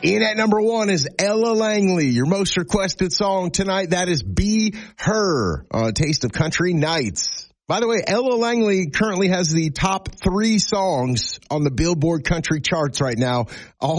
In at number 1 is Ella Langley, your most requested song tonight. That is Be Her on Taste of Country Nights. By the way, Ella Langley currently has the top 3 songs on the Billboard country charts right now, all